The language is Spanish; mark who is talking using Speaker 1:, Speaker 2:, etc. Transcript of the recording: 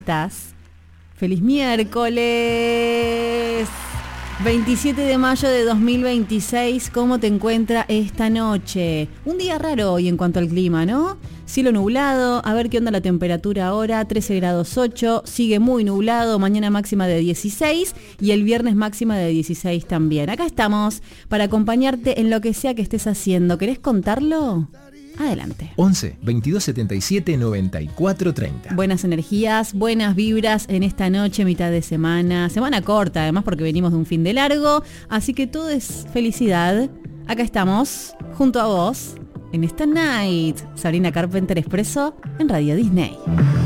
Speaker 1: ¿Estás? ¡Feliz miércoles! 27 de mayo de 2026, ¿cómo te encuentra esta noche? Un día raro hoy en cuanto al clima, ¿no? Cielo nublado, a ver qué onda la temperatura ahora, 13 grados 8, sigue muy nublado, mañana máxima de 16 y el viernes máxima de 16 también. Acá estamos para acompañarte en lo que sea que estés haciendo. ¿Querés contarlo? Adelante.
Speaker 2: 11 22 77 94 30.
Speaker 1: Buenas energías, buenas vibras en esta noche, mitad de semana. Semana corta, además, porque venimos de un fin de largo. Así que todo es felicidad. Acá estamos, junto a vos, en esta night. Sabrina Carpenter Expresso en Radio Disney.